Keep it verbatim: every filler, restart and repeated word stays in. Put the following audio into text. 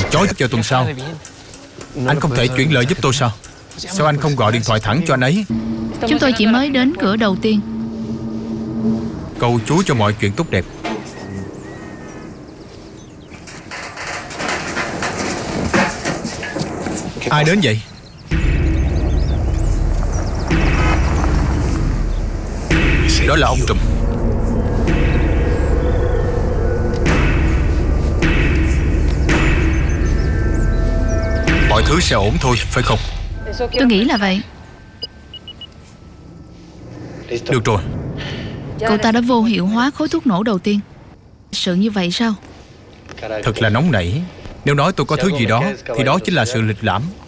chối cho tuần sau. Anh không thể chuyển lời giúp tôi sao? Sao anh không gọi điện thoại thẳng cho anh ấy? Chúng tôi chỉ mới đến cửa đầu tiên. Cầu Chúa cho mọi chuyện tốt đẹp. Ai đến vậy? Đó là ông Trùm. Mọi thứ sẽ ổn thôi, phải không? Tôi nghĩ là vậy. Được rồi. Cậu ta đã vô hiệu hóa khối thuốc nổ đầu tiên. Sự như vậy sao? Thật là nóng nảy. Nếu nói tôi có thứ gì đó thì đó chính là sự lịch lãm.